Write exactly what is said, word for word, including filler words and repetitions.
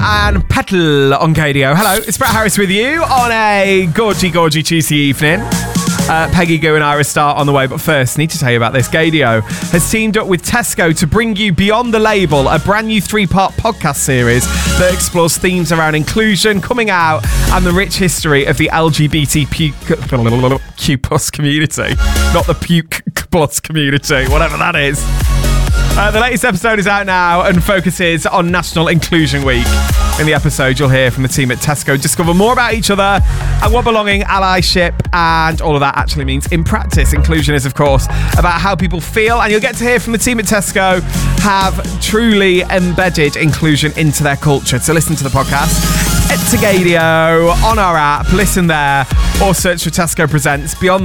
and Petal on Gadio. Hello, it's Brett Harris with you on a gorgy, gorgy Tuesday evening. Uh, Peggy Goo and Ira Star on the way, but first, need to tell you about this. Gadio has teamed up with Tesco to bring you Beyond the Label, a brand new three-part podcast series that explores themes around inclusion, coming out, and the rich history of the L G B T Q plus community. Not the puke plus community, whatever that is. Uh, the latest episode is out now and focuses on National Inclusion Week. In the episode, you'll hear from the team at Tesco, discover more about each other and what belonging, allyship, and all of that actually means in practice. Inclusion is, of course, about how people feel, and you'll get to hear from the team at Tesco have truly embedded inclusion into their culture. So listen to the podcast, head to Gadio on our app, listen there, or search for Tesco Presents Beyond